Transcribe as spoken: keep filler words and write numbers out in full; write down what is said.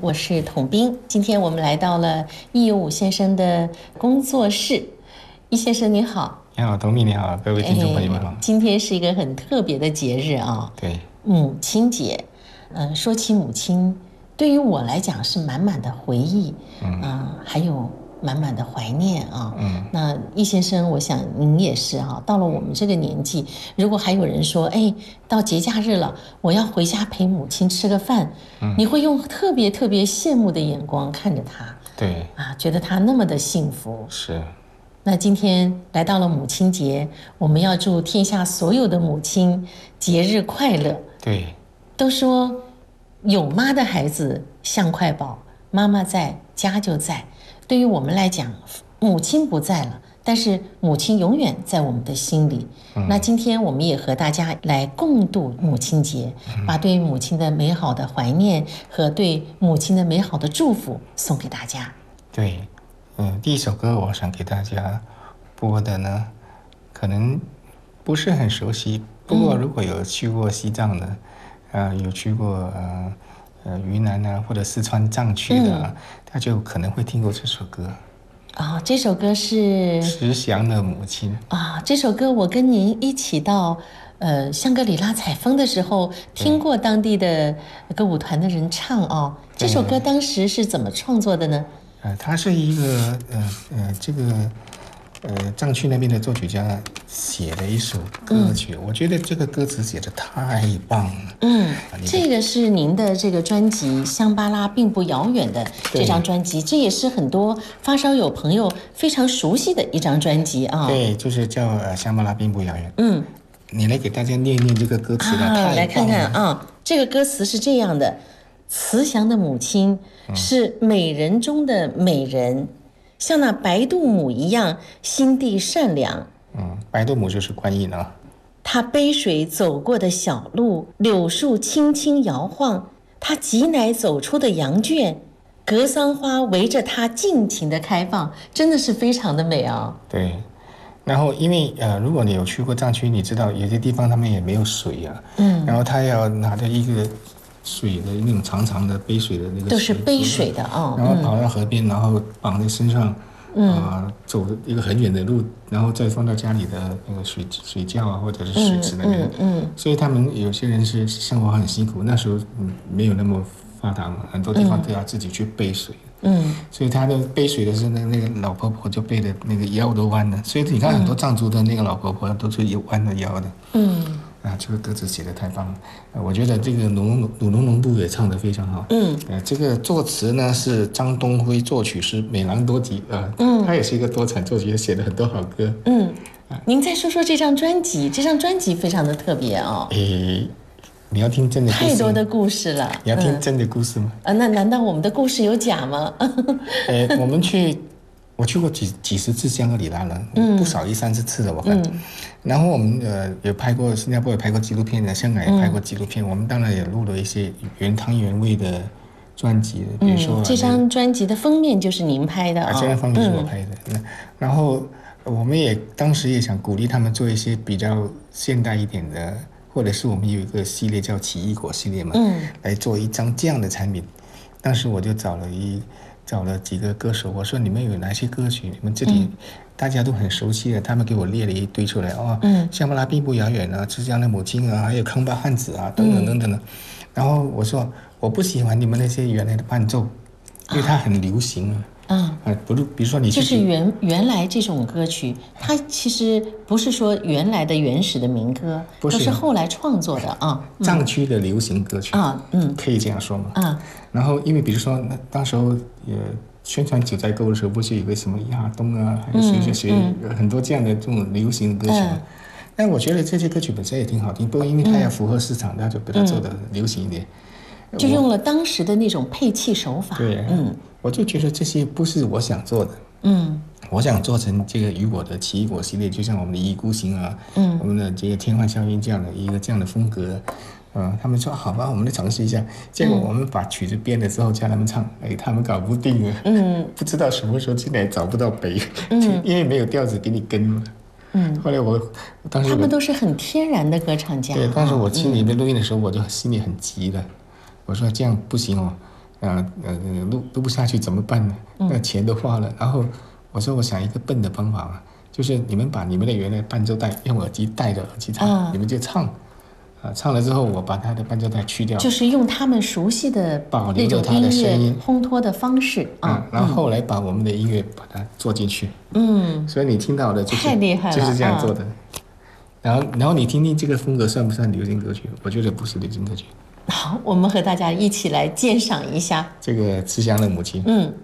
我是统兵。今天我们来到了易有武先生的工作室。易先生你好。 你好，董秘你好，各位听众朋友们好。 今天是一个很特别的节日啊， 对， 母亲节。呃，说起母亲，对于我来讲是满满的回忆，嗯、呃，还有满满的怀念啊。嗯，那易先生，我想您也是啊。到了我们这个年纪，如果还有人说，哎，到节假日了，我要回家陪母亲吃个饭，嗯，你会用特别特别羡慕的眼光看着她。 对， 啊，觉得她那么的幸福。 是。 那今天来到了母亲节，我们要祝天下所有的母亲节日快乐。 对， 都说有妈的孩子像块宝，妈妈在，家就在。对于我们来讲，母亲不在了，但是母亲永远在我们的心里。嗯、那今天我们也和大家来共度母亲节，嗯、把对母亲的美好的怀念和对母亲的美好的祝福送给大家。 对。嗯，第一首歌我想给大家播的呢，可能不是很熟悉，不过如果有去过西藏的，嗯、呃，有去过呃呃云南啊或者四川藏区的、啊，他、嗯、就可能会听过这首歌。 啊、哦，这首歌是慈祥的母亲啊。这首歌我跟您一起到呃香格里拉采风的时候，听过当地的歌舞团的人唱哦。这首歌当时是怎么创作的呢？ 呃，它是一个呃呃这个呃藏区那边的作曲家写的一首歌曲，嗯、我觉得这个歌词写的太棒了。 嗯，啊、这个是您的这个专辑《香巴拉并不遥远》的这张专辑，这也是很多发烧友朋友非常熟悉的一张专辑啊。 对，就是叫呃《香巴拉并不遥远》。 嗯， 你来给大家念一念这个歌词吧。 啊，来看看啊，这个歌词是这样的。慈祥的母亲是美人中的美人，嗯、像那白度母一样心地善良。 嗯，白度母就是观音啊。 她背水走过的小路，柳树轻轻摇晃；她挤奶走出的羊圈，格桑花围着她尽情的开放，真的是非常的美啊。 对，然后因为呃，如果你有去过藏区，你知道有些地方他们也没有水啊。嗯，然后他要拿着一个水的那种长长的背水的那个， 都是背水的啊、哦， 然后跑到河边，嗯、然后绑在身上，嗯、呃，走一个很远的路，然后再放到家里的那个水水窖啊，或者是水池那边。嗯 嗯, 嗯，所以他们有些人是生活很辛苦，那时候嗯没有那么发达嘛，很多地方都要自己去背水。嗯，所以他的背水的时候，那那个老婆婆就背的那个腰都弯了，所以你看很多藏族的那个老婆婆都是弯了腰的。嗯。啊，这个歌词写得太棒了，呃、我觉得这个鲁鲁鲁农农部也唱得非常好。嗯，呃，这个作词呢是张东辉，作曲是美郎多吉啊。嗯，他也是一个多产作曲，写了很多好歌。嗯， 啊、您再说说这张专辑，这张专辑非常的特别哦。 诶，你要听真的故事？ 太多的故事了。 你要听真的故事吗？ 啊、嗯，那难道我们的故事有假吗？ 诶，我们去。我去过几几十次香格里拉了，嗯、不少一三十次了，我看。嗯、然后我们呃有拍过新加坡，有拍过纪录片的，香港也拍过纪录片。嗯、我们当然也录了一些原汤原味的专辑，比如说、 嗯、这张专辑的封面就是您拍的啊、哦， 这张封面是我拍的。嗯、然后我们也当时也想鼓励他们做一些比较现代一点的，或者是我们有一个系列叫奇异果系列嘛，嗯、来做一张这样的产品。当时我就找了一。找了几个歌手，我说你们有哪些歌曲？你们这里大家都很熟悉的，他们给我列了一堆出来哦。嗯，香巴拉并不遥远啊，慈祥的母亲啊，还有康巴汉子啊，等等等等的。嗯、然后我说我不喜欢你们那些原来的伴奏，因为它很流行啊。嗯啊，不是，比如说你就是原原来这种歌曲，它其实不是说原来的原始的民歌，不是都是后来创作的啊。 嗯、藏区的流行歌曲啊，嗯，可以这样说吗？啊，然后因为比如说那当时候也宣传九寨沟的时候，不是有个什么亚东啊，还有学学学很多这样的这种流行歌曲。嗯、但我觉得这些歌曲本身也挺好听，不过因为它要符合市场，它就把它做的流行一点。 就用了当时的那种配器手法。 对，嗯，我就觉得这些不是我想做的。嗯，我想做成这个雨果的奇异果系列，就像我们的一意孤行啊，嗯，我们的这个天幻效应这样的一个这样的风格。嗯，他们说好吧，我们来尝试一下。结果我们把曲子编了之后叫他们唱，哎，他们搞不定啊。嗯，不知道什么时候进来找不到北，嗯，因为没有调子给你跟嘛。嗯，后来我当时他们都是很天然的歌唱家。 对，当时我去你们录音的时候，我就心里很急的。我说这样不行哦， 啊呃录录不下去怎么办呢？那钱都花了。然后我说我想一个笨的方法啊，就是你们把你们的原来伴奏带用耳机戴着耳机唱，啊、你们就唱。啊，唱了之后，我把他的伴奏带去掉， 就是用他们熟悉的保留着他的声音烘托的方式啊、 嗯，然后后来把我们的音乐把它做进去， 嗯， 所以你听到的就是太厉害了， 就是这样做的。啊、然后，然后你听听这个风格算不算流行歌曲？我觉得不是流行歌曲。 好，我们和大家一起来鉴赏一下这个慈祥的母亲。 嗯。